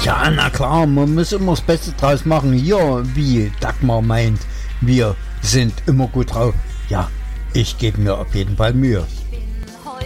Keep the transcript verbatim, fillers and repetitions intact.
Ja, na klar, man muss immer das Beste draus machen. Hier, wie Dagmar meint, wir sind immer gut drauf. Ja, ich gebe mir auf jeden Fall Mühe.